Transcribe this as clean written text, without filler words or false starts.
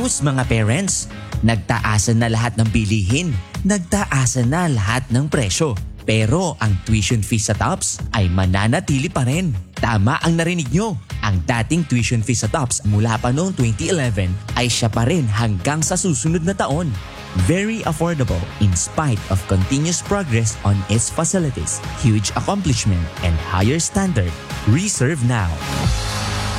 news mga parents? Nagtaasan na lahat ng bilihin. Nagtaasan na lahat ng presyo. Pero ang tuition fee sa TOPS ay mananatili pa rin. Tama ang narinig nyo. Ang dating tuition fee sa TOPS mula pa noong 2011 ay siya pa rin hanggang sa susunod na taon. Very affordable in spite of continuous progress on its facilities, huge accomplishment, and higher standard. Reserve now.